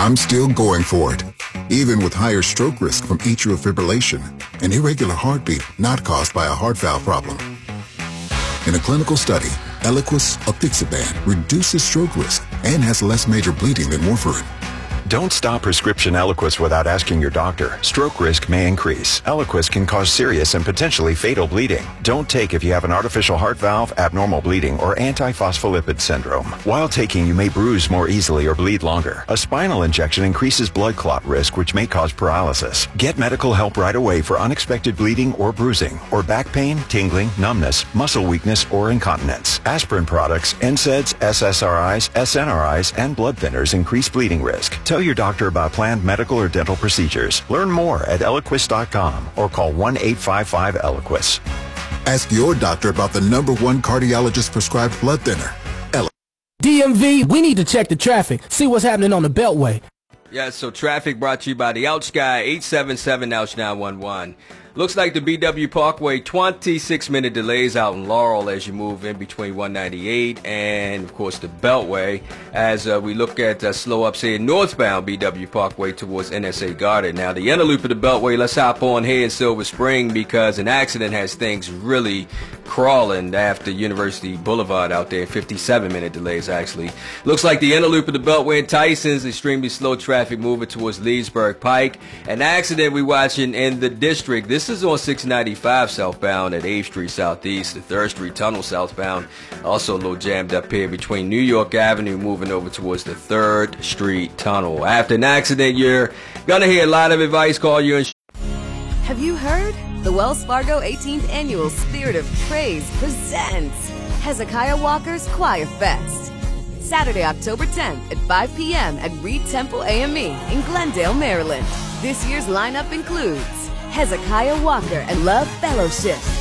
I'm still going for it, even with higher stroke risk from atrial fibrillation, an irregular heartbeat not caused by a heart valve problem. In a clinical study, Eliquis apixaban reduces stroke risk and has less major bleeding than warfarin. Don't stop prescription Eliquis without asking your doctor. Stroke risk may increase. Eliquis can cause serious and potentially fatal bleeding. Don't take if you have an artificial heart valve, abnormal bleeding, or antiphospholipid syndrome. While taking, you may bruise more easily or bleed longer. A spinal injection increases blood clot risk, which may cause paralysis. Get medical help right away for unexpected bleeding or bruising, or back pain, tingling, numbness, muscle weakness, or incontinence. Aspirin products, NSAIDs, SSRIs, SNRIs, and blood thinners increase bleeding risk. Tell your doctor about planned medical or dental procedures. Learn more at Eliquis.com or call 1-855-ELIQUIS. Ask your doctor about the #1 cardiologist prescribed blood thinner. DMV, we need to check the traffic, see what's happening on the Beltway. Yeah, so traffic brought to you by the Ouch Guy, 877-OUCH 911. Looks like the BW Parkway, 26-minute delays out in Laurel as you move in between 198 and, of course, the Beltway. As we look at slow ups here northbound BW Parkway towards NSA Garden. Now, the inner loop of the Beltway, let's hop on here in Silver Spring because an accident has things really crawling after University Boulevard out there. 57-minute delays, actually. Looks like the inner loop of the Beltway in Tyson's, extremely slow traffic moving towards Leesburg Pike. An accident we watching in the district. This is on 695 southbound at 8th Street Southeast, the 3rd Street Tunnel southbound. Also a little jammed up here between New York Avenue moving over towards the 3rd Street Tunnel. After an accident, you're going to hear a lot of advice. Call your insurance. Have you heard? The Wells Fargo 18th Annual Spirit of Praise presents Hezekiah Walker's Choir Fest. Saturday, October 10th at 5 p.m. at Reed Temple AME in Glendale, Maryland. This year's lineup includes Hezekiah Walker and Love Fellowship,